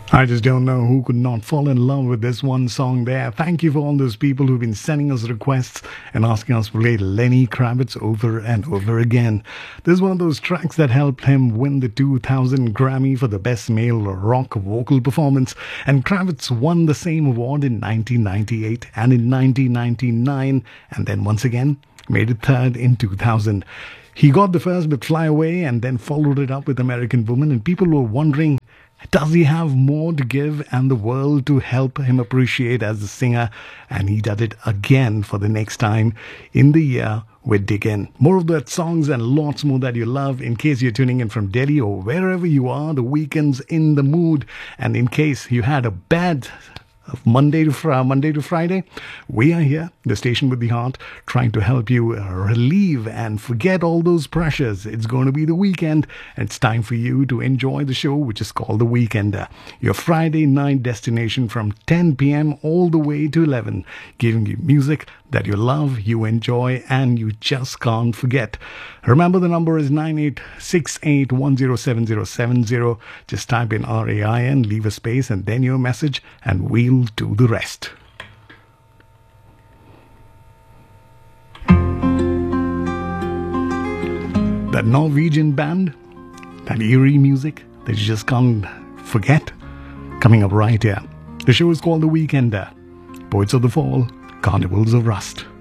I just don't know who could not fall in love with this one song there. Thank you for all those people who've been sending us requests and asking us to play Lenny Kravitz over and over again. This is one of those tracks that helped him win the 2000 Grammy for the Best Male Rock Vocal Performance. And Kravitz won the same award in 1998 and in 1999, and then once again made it third in 2000. He got the first with Fly Away and then followed it up with American Woman, and people were wondering, does he have more to give and the world to help him appreciate as a singer? And he did it again for the next time in the year with Dig In. More of that songs and lots more that you love. In case you're tuning in from Delhi or wherever you are, the weekend's in the mood. And in case you had a bad Monday to Friday, we are here, the station with the heart, trying to help you relieve and forget all those pressures. It's going to be the weekend, and it's time for you to enjoy the show, which is called The Weekender, your Friday night destination from 10 p.m. all the way to 11, giving you music that you love, you enjoy, and you just can't forget. Remember, the number is 9868107070. Just type in RAIN, leave a space, and then your message, and we'll do the rest. That Norwegian band, that eerie music that you just can't forget, coming up right here. The show is called The Weekender. Poets of the Fall, Carnivals of Rust.